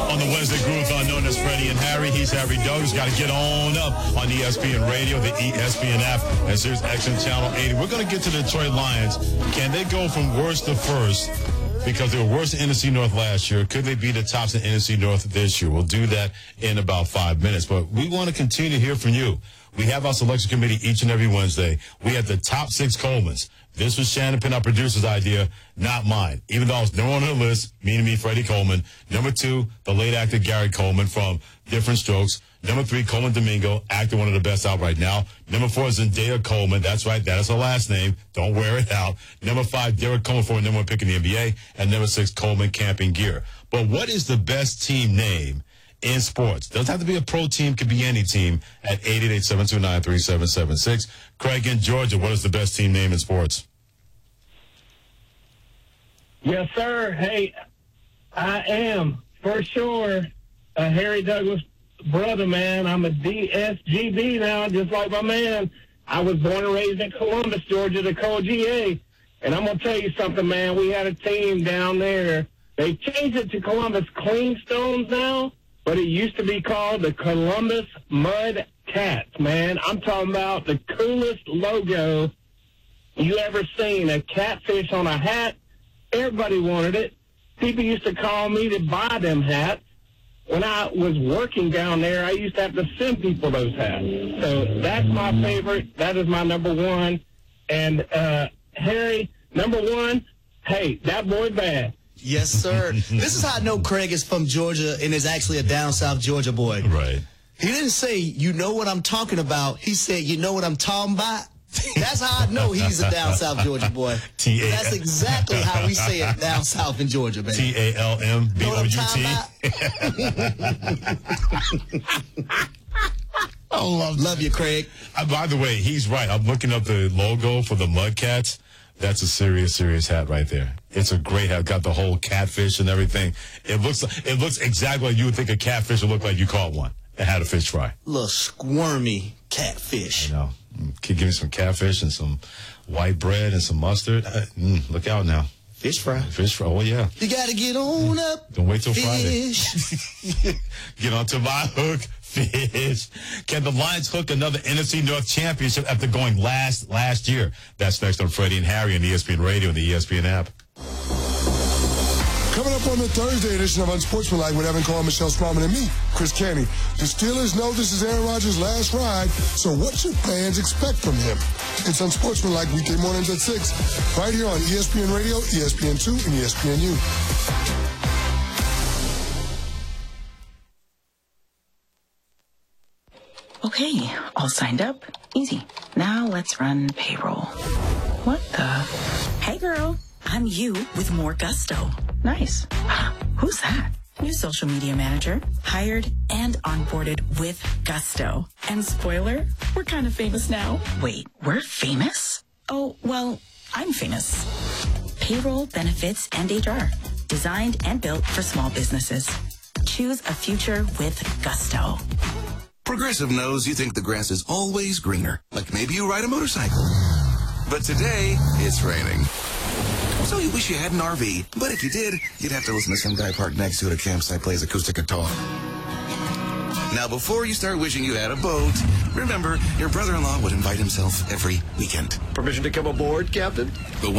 On the Wednesday Groove-thon known as Freddie and Harry, he's Harry Douglas. Got to get on up on ESPN Radio, the ESPN app, and Sirius XM Channel 80. We're going to get to the Detroit Lions. Can they go from worst to first? Because they were worse in NFC North last year. Could they be the tops in NFC North this year? We'll do that in about 5 minutes. But we want to continue to hear from you. We have our selection committee each and every Wednesday. We have the top 6 Colemans. This was Shannon Penn, our producer's idea, not mine. Even though I was number 1 on the list, me, Freddie Coleman. Number 2, the late actor Gary Coleman from Different Strokes. Number 3, Coleman Domingo, actor, one of the best out right now. Number 4, Zendaya Coleman. That's right. That is her last name. Don't wear it out. Number 5, Derek Coleman for number 1 pick in the NBA. And number 6, Coleman Camping Gear. But what is the best team name in sports? Doesn't have to be a pro team. Could be any team at 888-729-3776. Craig in Georgia, what is the best team name in sports? Yes, sir. Hey, I am, for sure, a Harry Douglas brother, man. I'm a DSGB now, just like my man. I was born and raised in Columbus, Georgia, the Co-GA. And I'm going to tell you something, man. We had a team down there. They changed it to Columbus Cleanstones now, but it used to be called the Columbus Mud Cats, man. I'm talking about the coolest logo you ever seen. A catfish on a hat. Everybody wanted it. People used to call me to buy them hats. When I was working down there, I used to have to send people those hats. So that's my favorite. That is my number 1. And Harry, number 1, hey, that boy bad. Yes, sir. This is how I know Craig is from Georgia and is actually a down south Georgia boy. Right. He didn't say, you know what I'm talking about. He said, you know what I'm talking about. That's how I know he's a down south Georgia boy. That's exactly how we say it down south in Georgia, man. TALMBOUT. I love you, Craig. By the way, he's right. I'm looking up the logo for the Mudcats. That's a serious hat right there. It's a great hat. Got the whole catfish and everything. It looks exactly like you would think a catfish would look like you caught one and had a fish fry. Little squirmy catfish. I know. Give me some catfish and some white bread and some mustard. Look out now. Fish fry. Fish fry. Oh, yeah. You got to get on up. Don't wait till Friday. Get onto my hook. Fish. Can the Lions hook another NFC North championship after going last year? That's next on Freddie and Harry on ESPN Radio and the ESPN app. Coming up on the Thursday edition of Unsportsmanlike with Evan Cole, Michelle Strawman, and me, Chris Canty. The Steelers know this is Aaron Rodgers' last ride, so what should fans expect from him? It's Unsportsmanlike weekday mornings at 6, right here on ESPN Radio, ESPN2, and ESPNU. Okay, all signed up. Easy. Now let's run payroll. What the? Hey, girl. I'm you with more gusto. Nice. Who's that? New social media manager. Hired and onboarded with gusto. And spoiler, we're kind of famous now. Wait, we're famous? Oh, well, I'm famous. Payroll, benefits, and HR. Designed and built for small businesses. Choose a future with gusto. Progressive knows you think the grass is always greener, like maybe you ride a motorcycle. But today, it's raining. So you wish you had an RV, but if you did, you'd have to listen to some guy parked next to it at a campsite plays acoustic guitar. Now, before you start wishing you had a boat, remember, your brother-in-law would invite himself every weekend. Permission to come aboard, Captain? But